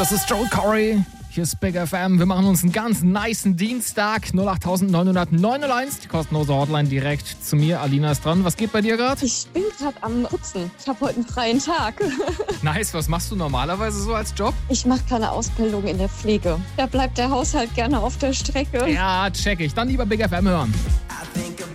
Das ist Joel Corey. Hier ist Big FM. Wir machen uns einen ganz nicen Dienstag. 08900 die kostenlose Hotline direkt zu mir. Alina ist dran. Was geht bei dir gerade? Ich bin gerade am Putzen. Ich habe heute einen freien Tag. Nice. Was machst du normalerweise so als Job? Ich mache keine Ausbildung in der Pflege. Da bleibt der Haushalt gerne auf der Strecke. Ja, check ich. Dann lieber Big FM hören.